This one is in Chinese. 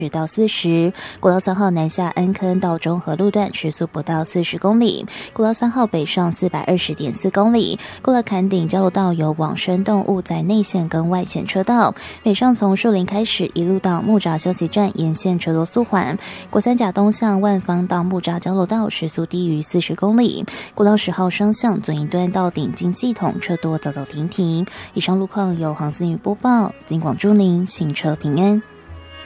到40，国道3号南下安坑到中和路段时速不到40公里，国道3号北上420.4公里，过了坎顶交流道有往生动物在内线跟外线车道，北上从树林开始一路到木栅休息站沿线车多速缓，国三甲东向万方到木栅交流道时速低于40公里，国道10号双向左营端到顶金系统车多走走停停。以上路况由黄思雨播报，金广祝您行车平安。